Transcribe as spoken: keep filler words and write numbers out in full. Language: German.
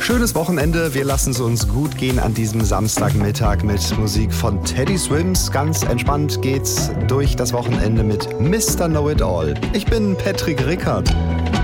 Schönes Wochenende. Wir lassen es uns gut gehen an diesem Samstagmittag mit Musik von Teddy Swims. Ganz entspannt geht's durch das Wochenende mit Mister Know-It-All. Ich bin Patrick Rickard.